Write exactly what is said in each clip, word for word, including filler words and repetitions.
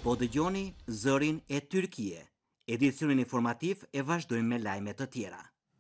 Po dëgjoni zërin e Tyrkie. Edicionin informativ e vazhdojmë me lajme të tjera.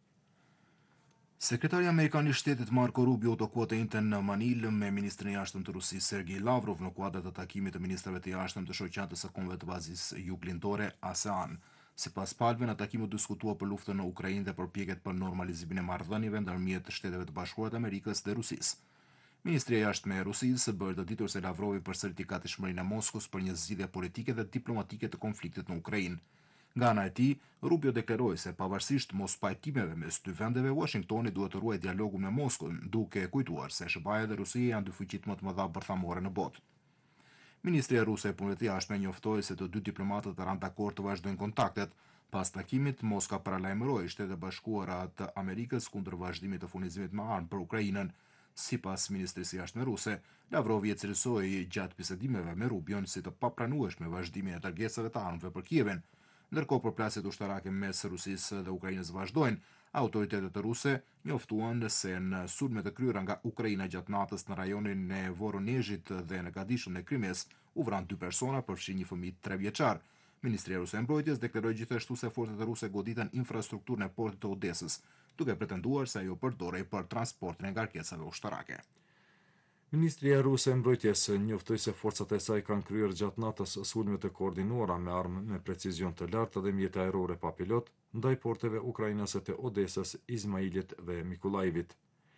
Sekretari Amerikan i Shtetit Marco Rubio u takua të njëjtën në Manilë me ministrin e jashtëm të Rusisë Sergej Lavrov në kuadër të takimit të ministrave të jashtëm të shoqatës së kombeve të bazisë juglindore ASEAN. Sipas palëve, në takim u diskutua për luftën në Ukrainë dhe përpjekjet për normalizimin e marrëdhënieve ndërmjet Shteteve të Bashkuara të Amerikës dhe Rusisë. Ministri e jashtme e Rusisë bëri të ditur se Lavrovi përsëriti gatishmërinë e Moskës për një zgjidhje politike dhe diplomatike të konfliktit në Ukrainë. Nga ana e tij, Rubio deklaroi se pavarësisht mos pajtimeve mes dy vendeve, Washingtoni duhet të ruajë dialogun me Moskën, duke kujtuar se S B A-ja dhe Rusia janë dy fuqitë më të mëdha bërthamore në botë. Ministri e Ruse e Punëve të Jashtme njoftoi se të dy diplomatët ranë dakord të vazhdojnë kontaktet. Pas takimit, Moska paralajmëroi Shtetet e Bashkuara të Amerikës kundër vazhdimit të furnizimit me armë për Ukrainën. Sipas ministrisë së jashtme ruse, Lavrovi e cilësoi gjatë bisedimeve me Rubion si të papranueshme vazhdimin e dërgesave të armëve për Kievin. Ndërkohë përplasjet ushtarake mes Rusisë dhe Ukrainës vazhdojnë, autoritetet ruse njoftuan se në sulmet e kryera nga Ukraina gjatë natës në rajonin e Voronezhit dhe në Gadishën e Krimes u vranë dy persona, përfshi një fëmijë tre vjeçar. Ministria ruse e mbrojtjes deklaroi gjithashtu se forcat ruse goditën infrastrukturën e portit të Odesës, duke pretenduar se ajo përdorej për transportin e ngarkesave ushtarake. Ministria ruse e mbrojtjes njoftoi se forcat e saj kanë kryer gjatë natës sulme të koordinuara me armë me precizion të lartë dhe mjete ajrore pa pilot ndaj porteve ukrainase të Odesës, Izmailit dhe Mikulajevit.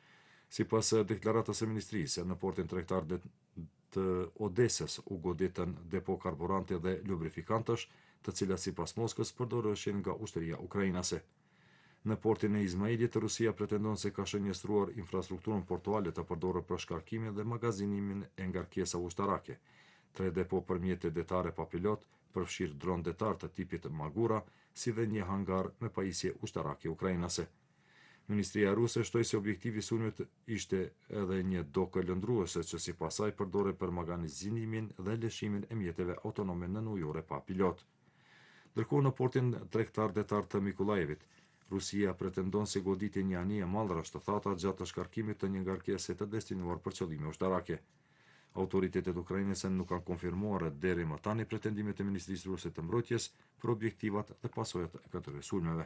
Sipas deklaratës së ministrisë, në portin tregtar të Odesës u goditën depo karburanti dhe lubrifikantësh, të cilat sipas Moskës përdoreshin nga ushtria ukrainase. Në portin e Izmailit, Rusia pretendon se ka shënjestruar infrastrukturën portuale të përdorur për shkarkimin dhe magazinimin e ngarkesave ushtarake. Tre depo për mjete detare pa pilot, përfshirë dron detar të tipit Magura, si dhe një hangar me pajisje ushtarake ukrainase. Ministria ruse shtoi se objektivi i sulmit ishte edhe një dokë lëndruese që sipas saj përdoret për magazinimin dhe lëshimin e mjeteve autonome në ujore pa pilot. Ndërkohë në portin tregtar detar të Mikulajevit, Rusia pretendon se goditi një anije mallrash të thata gjatë shkarkimit të një ngarkese të destinuar për qëllime ushtarake. Autoritetet ukrainase nuk kanë konfirmuar deri më tani pretendimet e Ministrisë Ruse të Mbrojtjes për objektivat dhe pasojat e këtyre sulmeve.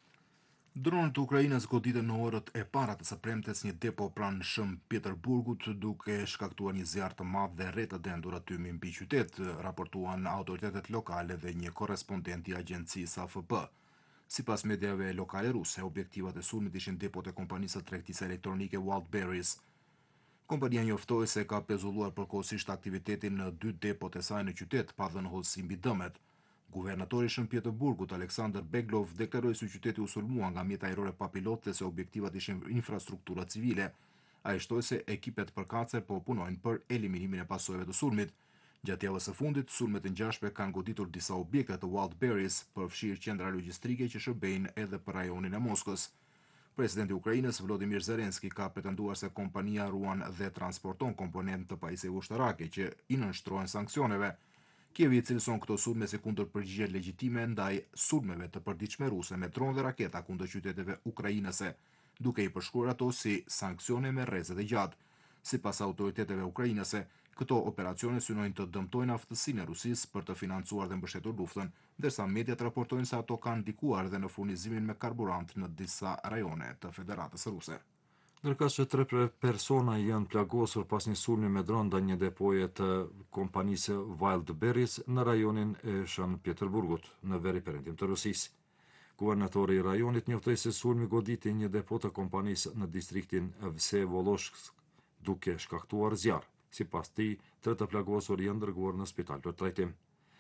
Dronët e Ukrainës goditën në orët e para të së premtes një depo pranë Shën Pjeterburgut, duke shkaktuar një zjarr të madh dhe rreth të dendur aty mbi qytet, raportuan autoritetet lokale dhe një korrespondent i agjencisë A F P. Sipas mediave lokale ruse, objektivat e sulmit ishin depot e kompanisë së tregtisë elektronike Wildberries. Kompania njoftoi se ka pezulluar përkohësisht aktivitetin në dy depot e saj në qytet, pa dhënë hollësi mbi dëmet. Guvernatori i Shën Pjeterburgut, Aleksandr Beglov, deklaroi se qyteti u sulmua nga mjete ajrore pa pilot dhe se objektivat ishin infrastruktura civile. Ai shtoi se ekipet përkatëse po punojnë për eliminimin e pasojave të sulmit. Gjatë javës së fundit, sulmet e ngjashme kanë goditur disa objekte të Wildberries, përfshirë qendra logjistike që shërbejnë edhe për rajonin e Moskës. Presidenti i Ukrainës Volodymyr Zelensky ka pretenduar se kompania ruan dhe transporton komponentë të pajisjeve ushtarake që i nënshtrohen sanksioneve. Kievi cilëson këto sulme si kundër përgjigje legjitime ndaj sulmeve të përditshme ruse me dronë dhe raketa kundër qyteteve ukrainase, duke i përshkruar ato si sanksione me rrezet e gjatë. Sipas autoriteteve ukrainase, këto operacione synojnë të dëmtojnë aftësinë e Rusisë për të financuar dhe mbështetur luftën, ndërsa mediat raportojnë se ato kanë ndikuar edhe në furnizimin me karburant në disa rajone të Federatës Ruse. Ndërkaq që tre persona janë plagosur pas një sulmi me dron ndaj një depoje të kompanisë Wildberries në rajonin e Shën Pjeterburgut, në veri perëndim të Rusisë. Guvernatori i rajonit njoftoi se sulmi goditi një depo të kompanisë në distriktin Vsevolozhsk, duke shkaktuar zjarr. Sipas tij, tre të plagosur janë dërguar në spital për trajtim.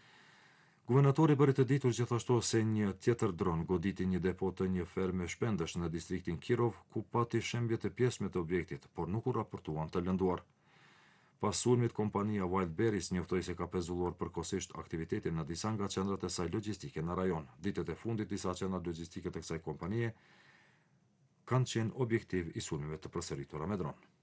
Guvernatori bëri të ditur gjithashtu se një tjetër dron goditi një depo të një ferme shpendësh në distriktin Kirov, ku pati shembje të pjesme të objektit, por nuk u raportuan të lënduar. Pas sulmit, kompania Wildberries njoftoi se ka pezulluar përkohësisht aktivitetin në disa nga qendrat e saj logjistike në rajon. Ditët e fundit, disa qendra logjistike të kësaj kompanie kanë qenë objektiv i sulmeve të përsëritura me dron.